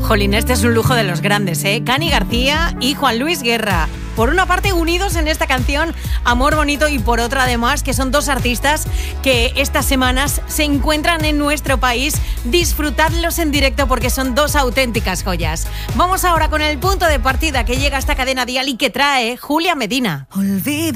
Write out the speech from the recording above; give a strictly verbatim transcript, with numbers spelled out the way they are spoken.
Jolín, este es un lujo de los grandes, ¿eh? Cani García y Juan Luis Guerra. Por una parte, unidos en esta canción Amor Bonito, y por otra, además, que son dos artistas que estas semanas se encuentran en nuestro país. Disfrutadlos en directo porque son dos auténticas joyas. Vamos ahora con el punto de partida que llega a esta cadena dial y que trae Julia Medina. Olvido